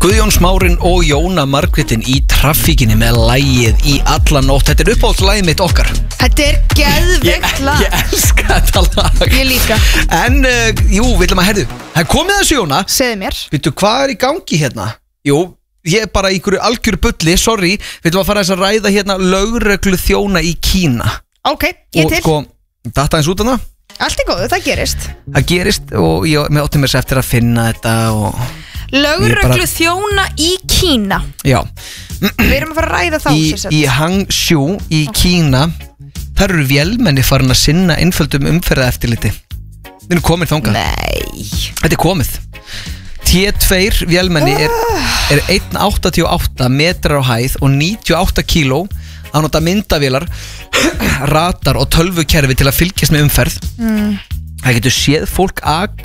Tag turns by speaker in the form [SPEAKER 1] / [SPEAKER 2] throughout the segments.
[SPEAKER 1] Guðjón Smárin og Jóna Margrétin í traffíkinni með lagið í alla nótt. Þetta uppáhaldslagið mitt okkar.
[SPEAKER 2] Þetta geðveikt lag.
[SPEAKER 1] Ég elska þetta lag.
[SPEAKER 2] Ég líka.
[SPEAKER 1] En, jú, við ætlum að herðu. Það komið þessu, Jóna.
[SPEAKER 2] Segðu mér.
[SPEAKER 1] Vittu, hvað í gangi hérna? Jú, ég bara í einhverju algjöru bulli, sorry. Við ætlum að fara þess að ræða hérna lögregluþjóna í Kína.
[SPEAKER 2] Ok, ég til.
[SPEAKER 1] Og sko, datta eins út hana.
[SPEAKER 2] Allt góðu, það gerist.
[SPEAKER 1] Það gerist og ég átti mér eftir að finna þetta og...
[SPEAKER 2] Lögregluþjóna í Kína.
[SPEAKER 1] Já.
[SPEAKER 2] Við erum að fara að ræða þá
[SPEAKER 1] Í Hangzhou í Kína þar eru vélmenni farin að sinna einföldum umferðareftirliti. Við erum komin þangað.
[SPEAKER 2] Nei.
[SPEAKER 1] Þetta er komið. T2 vélmenni er 1,88 metrar á hæð og 98 kíló. Hann nota myndavélar, radar og tölvukerfi til að fylgjast með umferð. Það getur séð fólk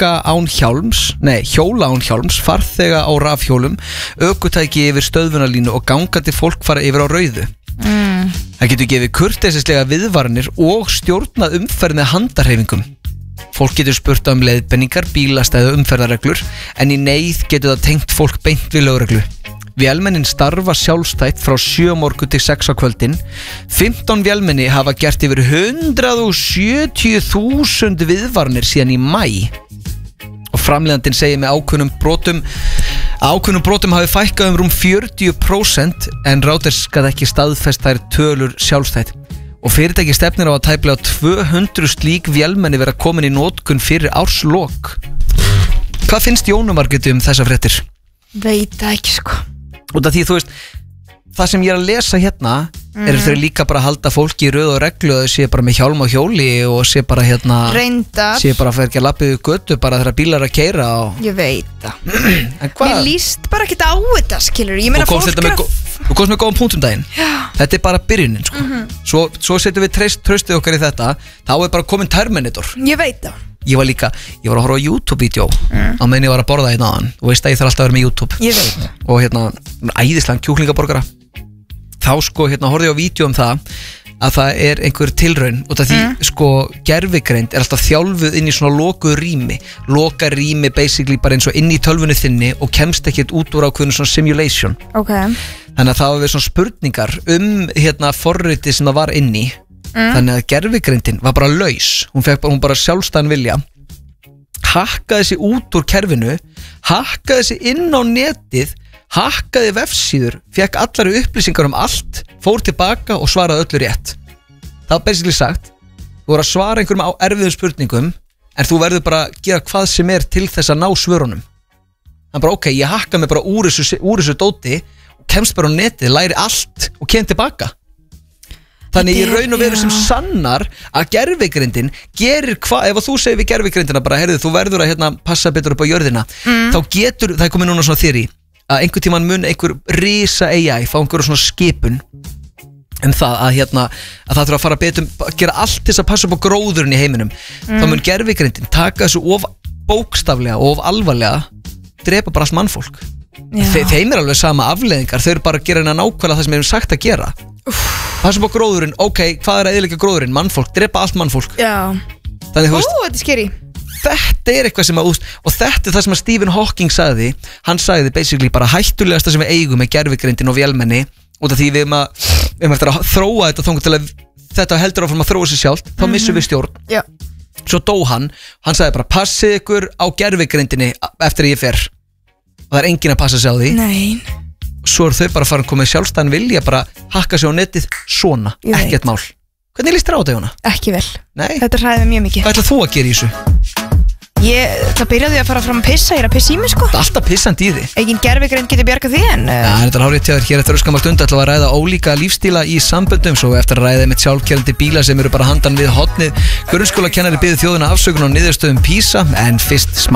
[SPEAKER 1] hjóla án hjálms, farþega á rafhjólum, ökutæki yfir stöðvunarlínu og gangandi fólk fara yfir á rauðu. Það getur gefið kurteisislega viðvaranir og stjórnað umferð með handarhreyfingum. Fólk getur spurt um leiðbenningar, bílastæði og umferðarreglur, en í neyð getur það tengt fólk beint við lögreglu. Vélmennin starfa sjálfstætt frá 7 morgun til 6 á kvöldin. 15 vélmenni hafa gert yfir 170.000 viðvaranir síðan í maí. Og framleiðandinn segir með ákveðnum brotum hafi fækkað rúm 40%, en Reuters gat ekki staðfest þær tölur sjálfstætt. Og fyrirtæki stefnir á að tæplega 200 slík vélmenni vera komin í notkun fyrir árslok. Hvað finnst Jónu Margréti þessa fréttir?
[SPEAKER 2] Veit það ekki sko.
[SPEAKER 1] Út af því þú veist, það sem ég er að lesa hérna er þau líka bara að halda fólki í röð og reglu og þau sé bara með hjálm og hjóli og sé bara hérna
[SPEAKER 2] reyndar,
[SPEAKER 1] sé bara að fer ekki að lappa yfir götu bara þegar bílar að keyra og...
[SPEAKER 2] Ég veit það.
[SPEAKER 1] En hvað?
[SPEAKER 2] Mér líst bara ekkert á þetta, skilur. Ég meina fólk er að...
[SPEAKER 1] Þú komst með góðan punktum daginn. Þetta er bara byrjunin sko. Svo setjum við traustið okkar í þetta. Þá er bara komin Terminator.
[SPEAKER 2] Ég veit það.
[SPEAKER 1] Ég var að horfa á YouTube-vídeó á meðan ég var að borða hérna áðan. Og veist að ég þarf alltaf að vera með YouTube.
[SPEAKER 2] Ég veit.
[SPEAKER 1] Og hérna, æðislega kjúklingaborgara. Þá sko, hérna horfði ég á vídeo það að það er einhver tilraun út af því, sko, gervigreind er alltaf þjálfuð inn í svona lokuð rými. Loka rými basically bara eins og inn í tölvunni þinni og kemst ekkert út úr ákveðinu svona simulation.
[SPEAKER 2] Ok.
[SPEAKER 1] Þannig að það var við svona spurningar hérna forriti sem það var inn í. Þannig að gervigreindin var bara laus. Hún bara sjálfstæðan vilja, hakkaði sig út úr kerfinu, hakkaði sig inn á netið, hakkaði vefsíður, fekk allar upplýsingar allt, fór tilbaka og svaraði öllu rétt. Það var basically sagt, þú voru að svara einhverjum á erfiðum spurningum, en þú verður bara að gera hvað sem er til þess að ná svörunum. Þannig bara ok, ég hakka mig bara úr þessu dóti og kemst bara á netið, læri allt og kem tilbaka. Þannig ég raun og veru sem sannar að gervigrindin gerir hvað, ef þú segir við gervigrindina bara, heyrðu, þú verður að hérna passa betur upp á jörðina, þá getur, það er komið núna svona þeorí, að einhvern tímann mun einhver risa AI fá einhverjum svona skipun það að hérna, að það þurfa að fara betur, gera allt til að passa upp á gróðurinn í heiminum. Þá mun gervigrindin taka þessu of bókstaflega og of alvarlega, drepa bara allt mannfólk. Þeim er alveg sama afleiðingar, þau eru bara að gera hérna nákvæmlega það sem við hefum sagt að gera. Passa upp á gróðurinn, ok, hvað er að eyðileggja gróðurinn? Mannfólk, drepa allt mannfólk.
[SPEAKER 2] Já.
[SPEAKER 1] Þannig þú veist,
[SPEAKER 2] þetta er skeri.
[SPEAKER 1] Þetta er eitthvað sem að, og þetta er það sem að Stephen Hawking sagði. Hann sagði basically bara hættulegasta sem við eigum með gervigreindin og vélmenni, út af því við erum eftir að þróa þetta þangað til að þetta heldur áfram að þróa sig sjálft, þá missum við stjórn.
[SPEAKER 2] Já.
[SPEAKER 1] Svo dó hann sagði bara passið ykkur á gervigreindinni eftir að ég fer. Og það er enginn að passa sig á því.
[SPEAKER 2] Nei.
[SPEAKER 1] Svo er þau bara að fara að koma í sjálfstæðan vilja, bara hakka sig á netið svona, ekkert mál. Hvernig líst þér á þetta, Jóna? Ekki
[SPEAKER 2] vel.
[SPEAKER 1] Nei?
[SPEAKER 2] Þetta hræði mig mjög mikið.
[SPEAKER 1] Hvað ætlað þú að gera í þessu?
[SPEAKER 2] Ég ætla að byrja því að fara fram að pissa. Ég er að pissa í mig sko.
[SPEAKER 1] Það er alltaf pissandi í því.
[SPEAKER 2] Engin gervigreind getur bjargað því en
[SPEAKER 1] þetta er hárið til þér. Hér eftir öskamma stund ætla að ræða ólíka lífstíla í samböndum. Svo eftir að ræða með sjálfkeyrandi bíla sem eru bara handan við hornið. Grunnskólakennari biður þjóðina afsökun á niðurstöðum PISA. En fyrst smá